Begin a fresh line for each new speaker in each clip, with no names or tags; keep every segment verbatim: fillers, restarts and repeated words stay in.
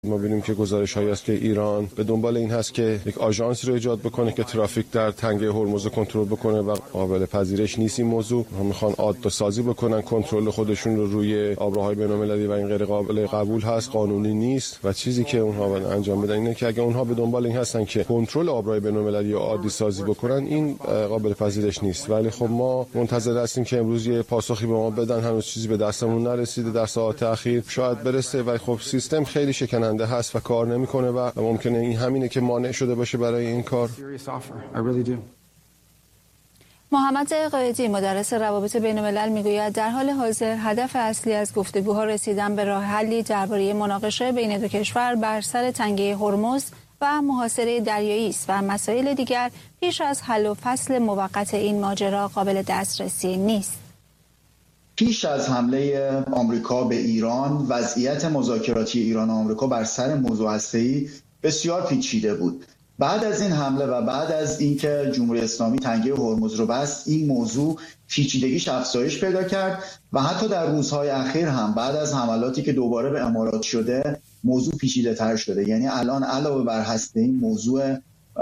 ما ببینیم که گزارش هایی است که ایران به دنبال این هست که یک آژانسی رو ایجاد بکنه که ترافیک در تنگه هرمز کنترل بکنه و قابل پذیرش نیست این موضوع. هم میخوان عادت سازی بکنن، کنترل خودشون رو روی آبراهای بین‌المللی و این غیر قابل قبول هست، قانونی نیست و چیزی که اونها باید انجام بدن اینه که اگه اونها به دنبال این هستن که کنترل آبراهای بین‌المللی عادی سازی بکنن، این قابل پذیرش نیست. ولی خب ما منتظر هستیم که امروز یه پاسخی به ما بدن. هنوز چیزی به دستمون نرسیده، در ساعات اخیر شاید برسه، ولی خب سیستم خیلی شکننده هست و کار نمیکنه و ممکنه این همینه که مانع شده باشه برای این کار.
محمد قائدی مدرس روابط بین الملل میگوید در حال حاضر هدف اصلی از گفتگوها رسیدن به راه حلی درباره مناقشه بین دو کشور بر سر تنگه هرمز و محاصره دریایی است و مسائل دیگر پیش از حل و فصل موقت این ماجرا قابل دسترسی نیست.
پیش از حمله آمریکا به ایران، وضعیت مذاکراتی ایران و آمریکا بر سر موضوع هسته‌ای بسیار پیچیده بود. بعد از این حمله و بعد از اینکه جمهوری اسلامی تنگه هرمز رو بست، این موضوع پیچیدگیش افزایش پیدا کرد و حتی در روزهای اخیر هم بعد از حملاتی که دوباره به امارات شده، موضوع پیچیده تر شده. یعنی الان علاوه بر هسته‌ای، موضوع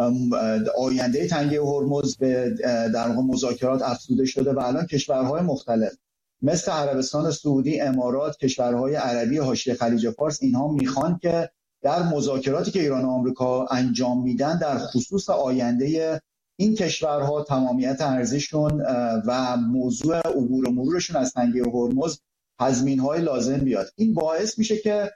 آینده تنگه هرمز به در واقع مذاکرات افزوده شده و الان کشورهای مختلف مثل عربستان سعودی، امارات، کشورهای عربی حاشیه خلیج فارس، اینها میخوان که در مذاکراتی که ایران و آمریکا انجام میدن در خصوص آینده این کشورها، تمامیت ارزششون و موضوع عبور و مرورشون از تنگه هرمز تضمین‌های لازم بیاد. این باعث میشه که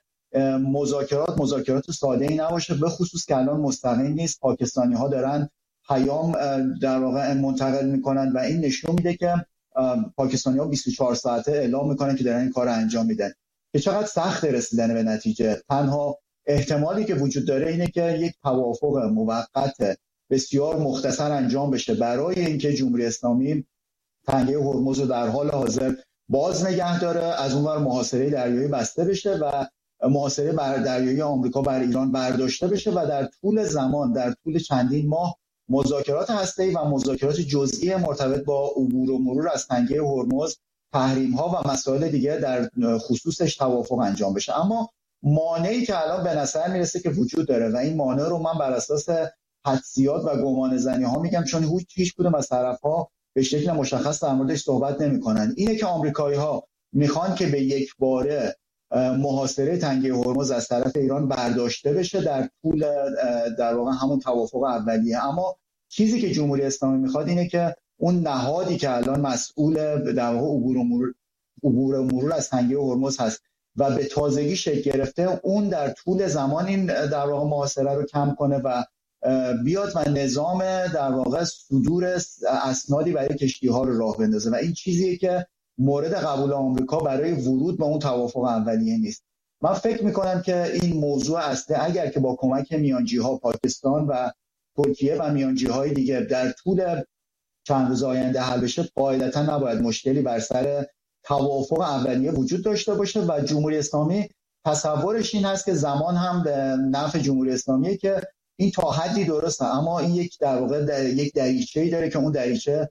مذاکرات مذاکرات ساده‌ای نباشه، به خصوص که الان مستقیم نیست. پاکستانی‌ها دارن پیام در واقع منتقل میکنن و این نشون میده که پاکستانی‌ها بیست و چهار ساعته اعلام میکنن که دارن این کار انجام میدن. که چقدر سخت رسیدن به نتیجه. تنها احتمالی که وجود داره اینه که یک توافق موقت بسیار مختصر انجام بشه برای اینکه جمهوری اسلامی تنگه هرمز رو در حال حاضر باز نگه داره، از اونور محاصره دریایی بسته بشه و محاصره بر دریایی آمریکا بر ایران برداشته بشه و در طول زمان، در طول چندین ماه مذاکرات هسته‌ای و مذاکرات جزئی مرتبط با عبور و مرور از تنگه هرمز، تحریم‌ها و مسائل دیگه در خصوصش توافق انجام بشه. اما مانعی که الان به نظر میرسه که وجود داره و این مانع رو من بر اساس حدسیات و گمانه‌زنی‌ها میگم، چون هیچ کدوم از طرف‌ها به شکل مشخص در موردش صحبت نمی‌کنن، اینه که آمریکایی‌ها میخوان که به یک باره محاصره تنگه هرمز از طرف ایران برداشته بشه در طول در واقع همون توافق اولیه. اما چیزی که جمهوری اسلامی میخواد اینه که اون نهادی که الان مسئول در واقع عبور و مرور عبور و مرور از تنگه هرمز هست و به تازگی شکل گرفته، اون در طول زمان این در واقع محاصره رو کم کنه و بیاد و نظام در واقع صدور اسنادی برای کشتی‌ها رو راه بندازه و این چیزیه که مورد قبول آمریکا برای ورود به اون توافق اولیه نیست. من فکر میکنم که این موضوع اصلی اگر که با کمک میانجی‌ها پاکستان و ترکیه و میانجی‌های دیگه در طول چند روز آینده حل بشه، قاعدتاً نباید مشکلی بر سر توافق اولیه وجود داشته باشه و جمهوری اسلامی تصورش این هست که زمان هم به نفع جمهوری اسلامیه که این تا حدی درسته، اما این یک در واقع در یک دریچه‌ای داره که اون دریچه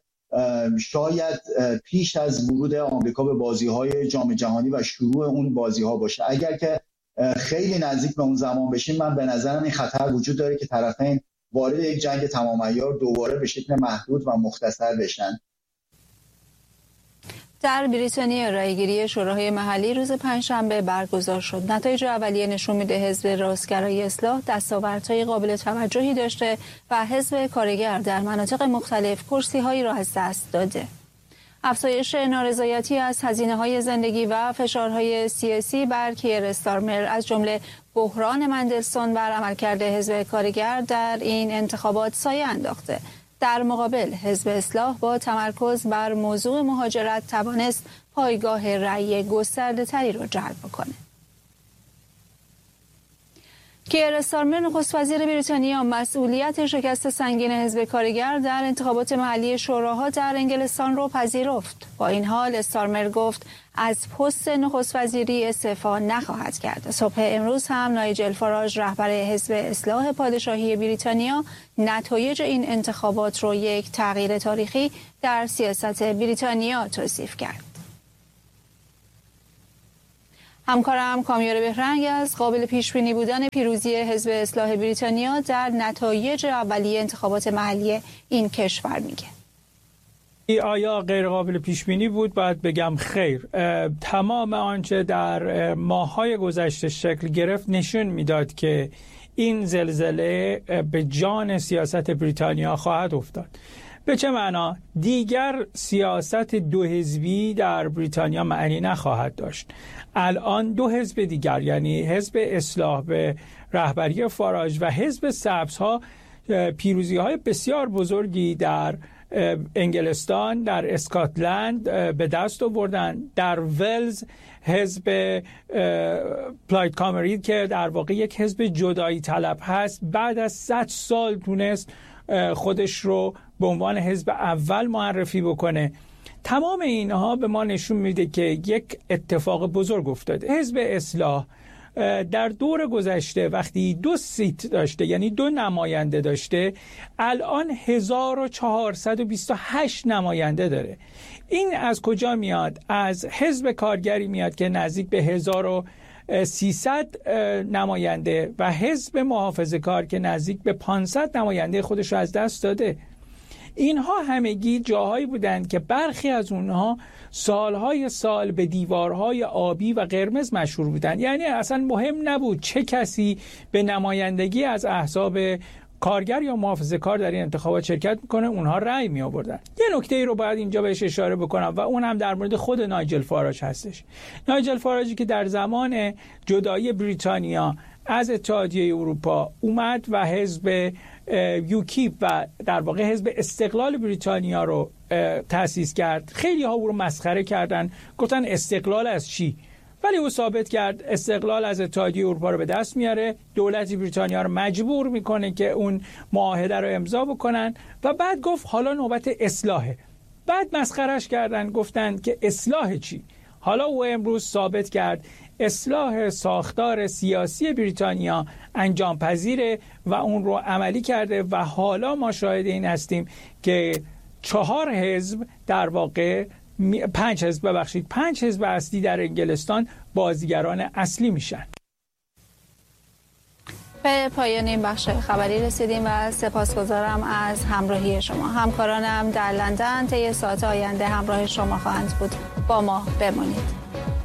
شاید پیش از ورود آمریکا به بازی‌های جام جهانی و شروع اون بازی‌ها باشه. اگر که خیلی نزدیک به اون زمان بشیم، من به نظرم این خطر وجود داره که طرفین وارد یک جنگ تمام عیار دوباره به شکل محدود و مختصر بشن.
در بریتانیا رایگیری شوراهای محلی روز پنجشنبه برگزار شد. نتایج اولیه نشون میده حزب راستگرای اصلاح دستاوردهای قابل توجهی داشته و حزب کارگر در مناطق مختلف کرسی‌هایی را از دست داده. افزایش نارضایتی از هزینه‌های زندگی و فشارهای سیاسی بر کیر استارمر از جمله بحران مندلسون بر عملکرد حزب کارگر در این انتخابات سایه انداخته. در مقابل حزب اصلاح با تمرکز بر موضوع مهاجرت توانست پایگاه رأی گسترده تری را جلب کنه. کیر استارمر نخست وزیر بریتانیا مسئولیت شکست سنگین حزب کارگر در انتخابات محلی شوراها در انگلستان را پذیرفت. با این حال استارمر گفت از پست نخست وزیری استعفا نخواهد کرد. صبح امروز هم نایجل فاراژ رهبر حزب اصلاح پادشاهی بریتانیا نتایج این انتخابات رو یک تغییر تاریخی در سیاست بریتانیا توصیف کرد. همکارم کامیار بهرنگ از قابل پیش بینی بودن پیروزی حزب اصلاح بریتانیا در نتایج اولیه انتخابات محلی این کشور میگه.
آیا غیر قابل پیش بینی بود؟ باید بگم خیر. تمام آنچه در ماه‌های گذشته شکل گرفت نشون میداد که این زلزله به جان سیاست بریتانیا خواهد افتاد. به چه معنا؟ دیگر سیاست دو حزبی در بریتانیا معنی نخواهد داشت. الان دو حزب دیگر، یعنی حزب اصلاح به رهبری فاراج و حزب سبزها، پیروزی‌های بسیار بزرگی در انگلستان، در اسکاتلند به دست آوردن. در ولز حزب پلاید کامرید که در واقع یک حزب جدایی طلب هست، بعد از صد سال تونست خودش رو به عنوان حزب اول معرفی بکنه. تمام اینها به ما نشون میده که یک اتفاق بزرگ افتاده. حزب اصلاح در دور گذشته وقتی دو سیت داشته، یعنی دو نماینده داشته، الان هزار و چهارصد و بیست و هشت نماینده داره. این از کجا میاد؟ از حزب کارگری میاد که نزدیک به هزار و سیصد نماینده و حزب محافظه‌کار که نزدیک به پانصد نماینده خودش رو از دست داده. اینها همگی جاهایی بودند که برخی از اونها سالهای سال به دیوارهای آبی و قرمز مشهور بودند. یعنی اصلا مهم نبود چه کسی به نمایندگی از احزاب کارگر یا محافظه‌کار در این انتخابات شرکت میکنه، اونها رأی می آوردن. یه نکته ای رو باید اینجا بهش اشاره بکنم و اون هم در مورد خود نایجل فاراج هستش. نایجل فاراجی که در زمان جدایی بریتانیا از اتحادیه اروپا اومد و حزب یوکیپ و در واقع حزب استقلال بریتانیا رو تأسیس کرد. خیلی ها او رو مسخره کردن، گفتن استقلال از چی؟ ولی او ثابت کرد استقلال از اتحادیه اروپا رو به دست میاره، دولت بریتانیا رو مجبور میکنه که اون معاهده رو امضا بکنن و بعد گفت حالا نوبت اصلاحه. بعد مسخرش کردن، گفتن که اصلاح چی؟ حالا او امروز ثابت کرد اصلاح ساختار سیاسی بریتانیا انجام پذیره و اون رو عملی کرده و حالا ما شاهد این هستیم که چهار حزب در واقع پنج حزب ببخشید پنج حزب اصلی در انگلستان بازیگران اصلی میشن.
به پایان این بخش خبری رسیدیم و سپاسگزارم از همراهی شما. همکارانم در لندن طی ساعات آینده همراه شما خواهند بود. با ما بمانید.